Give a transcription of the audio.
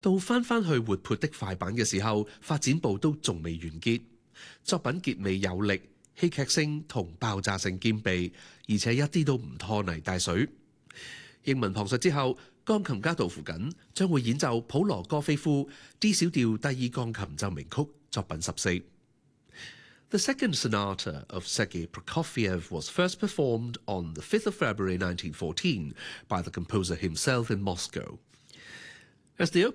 到翻去活潑的快板嘅時候，發展部都仲未完結。作品結尾有力，戲劇性同爆炸性兼備，而且一啲都唔拖泥帶水。英文旁述之後，鋼琴家杜甫錦將會演奏普羅戈菲夫 D 小調第二鋼琴奏鳴曲作品14。The second sonata of Sergei Prokofiev was first performed on the 5th of February 1914 by the composer himself in Moscow. As the